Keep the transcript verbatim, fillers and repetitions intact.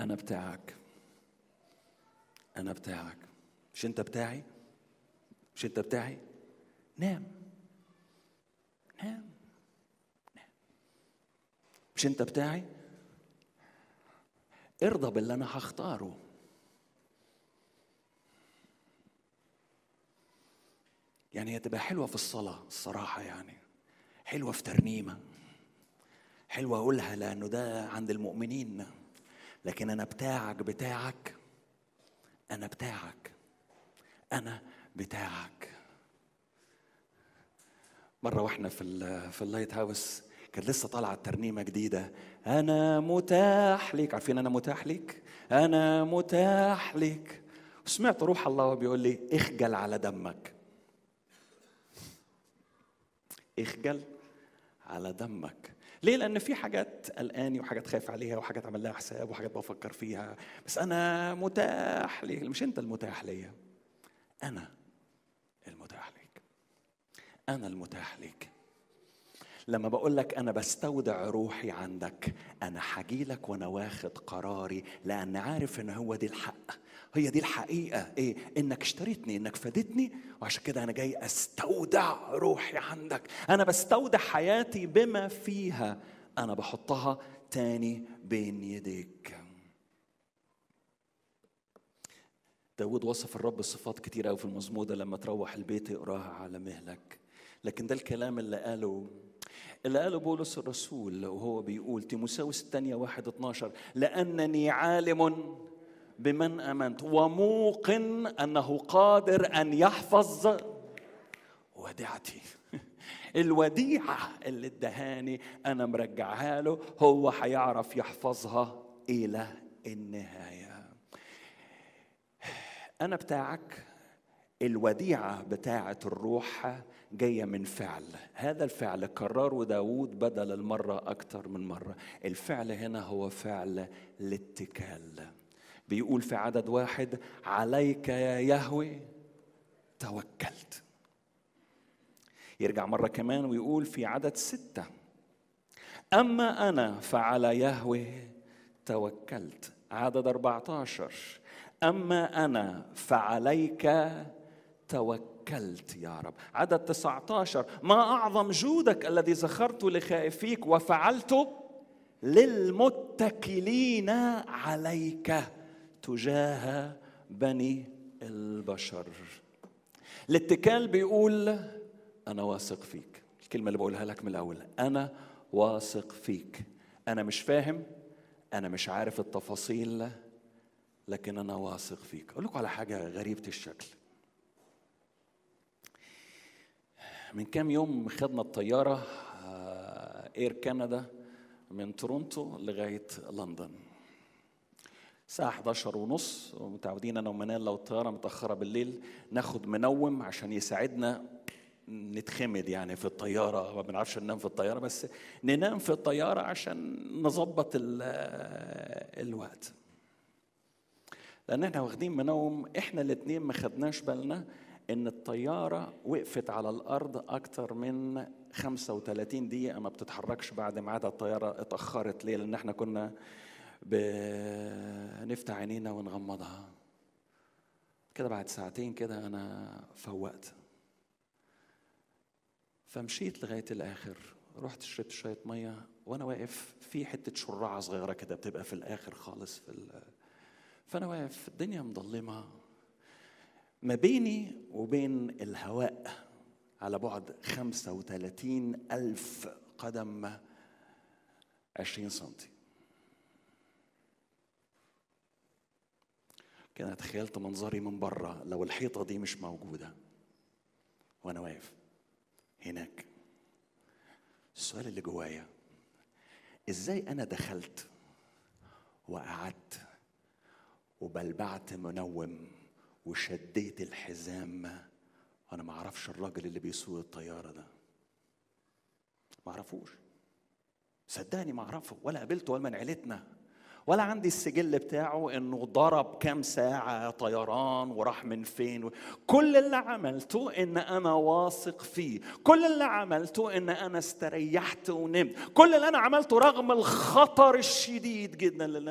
أنا بتاعك، أنا بتاعك. مش أنت بتاعي؟ مش أنت بتاعي؟ نام نام نام. مش أنت بتاعي؟ ارضى باللي أنا هختاره. يعني هي تبقى حلوة في الصلاة الصراحة، يعني حلوة في ترنيمة، حلوة أقولها لأنه ده عند المؤمنين، لكن أنا بتاعك بتاعك أنا بتاعك أنا بتاعك. مرة واحنا في ال في اللايت هاوس كان لسه طالعة ترنيمة جديدة، أنا متاح ليك. عارفين أنا متاح ليك؟ أنا متاح ليك. وسمعت روح الله بيقول لي اخجل على دمك، اخجل على دمك. ليه؟ لأن في حاجات قلقاني وحاجات خايف عليها وحاجات عمل لها حساب وحاجات بفكر فيها، بس أنا متاح ليك. مش أنت المتاح ليا، أنا المتاح ليك، أنا المتاح ليك. لما بقول لك أنا بستودع روحي عندك، أنا حجيلك وأنا واخد قراري، لأن عارف إن هو دي الحق، هي دي الحقيقة. إيه؟ إنك اشتريتني، إنك فدتني، وعشان كده أنا جاي أستودع روحي عندك. أنا بستودع حياتي بما فيها، أنا بحطها تاني بين يديك. داود وصف الرب صفات كتيرة أوي في المزمور ده، لما تروح البيت اقراها على مهلك. لكن ده الكلام اللي قاله اللي قاله بولس الرسول وهو بيقول تيموثاوس الثانية واحد اتناشر، لأنني عالم بمن آمنت وموقن أنه قادر أن يحفظ وديعتي. الوديعة اللي ادهاني أنا مرجعها له، هو هيعرف يحفظها إلى النهاية. أنا بتاعك. الوديعة بتاعة الروح جاية من فعل، هذا الفعل كرره داود بدل المرة أكتر من مرة. الفعل هنا هو فعل الاتكال. بيقول في عدد واحد عليك يا يهوه توكلت. يرجع مرة كمان ويقول في عدد ستة أما أنا فعلى يهوه توكلت. عدد أربعة عشر أما أنا فعليك توكلت يا رب. عدد تسعة عشر ما أعظم جودك الذي ذخرت لخائفيك وفعلت للمتكلين عليك تجاه بني البشر. الاتكال بيقول أنا واثق فيك. الكلمة اللي بقولها لك من الأول، أنا واثق فيك. أنا مش فاهم، أنا مش عارف التفاصيل، لكن أنا واثق فيك. أقول لكم على حاجة غريبة الشكل. من كام يوم خدنا الطيارة إير كندا من تورونتو لغاية لندن الساعة احدى عشر ونص، ومتعودين أنا ومنال لو الطيارة متأخرة بالليل ناخد منوم عشان يساعدنا نتخمد يعني في الطيارة. ما بنعرفش ننام في الطيارة، بس ننام في الطيارة عشان نظبط الوقت، لأن احنا واخدين منوم. احنا الاتنين ما خدناش بالنا ان الطيارة وقفت على الأرض أكتر من خمسة وثلاثين دقيقة ما بتتحركش بعد ما عاد الطيارة اتأخرت. ليه؟ لأن احنا كنا بنفتح عينينا ونغمضها كده. بعد ساعتين كده أنا فوقت، فمشيت لغاية الآخر، رحت شربت شوية مية وأنا واقف في حتة شرعة صغيرة كده بتبقى في الآخر خالص في ال... فأنا واقف، الدنيا مظلمة، ما بيني وبين الهواء على بعد خمسة وثلاثين ألف قدم، عشرين سنتي. كده تخيلت منظري من بره لو الحيطة دي مش موجودة وأنا واقف هناك. السؤال اللي جوايا، إزاي أنا دخلت وقعدت وبلبعت منوم وشديت الحزام وانا ما اعرفش الراجل اللي بيسوق الطياره ده؟ ما اعرفوش، صدقني ما اعرفه، ولا قابلته ولا من عيلتنا، ولا عندي السجل بتاعه انه ضرب كام ساعه طيران وراح من فين. كل اللي عملته ان انا واثق فيه، كل اللي عملته ان انا استريحت ونمت، كل اللي انا عملته رغم الخطر الشديد جدا اللي